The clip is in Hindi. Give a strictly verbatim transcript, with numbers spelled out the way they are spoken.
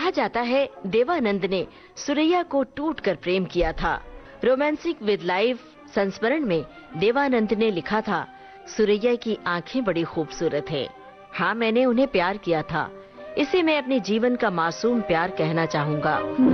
कहा जाता है देवानंद ने सुरैया को टूटकर प्रेम किया था। रोमांसिक विद लाइफ संस्मरण में देवानंद ने लिखा था, सुरैया की आंखें बड़ी खूबसूरत है। हाँ, मैंने उन्हें प्यार किया था। इसे मैं अपने जीवन का मासूम प्यार कहना चाहूंगा।